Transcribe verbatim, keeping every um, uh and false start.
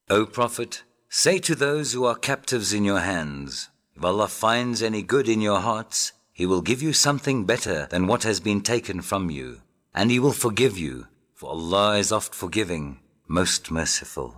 O Prophet, say to those who are captives in your hands, if Allah finds any good in your hearts, He will give you something better than what has been taken from you, and He will forgive you, for Allah is oft forgiving, most merciful.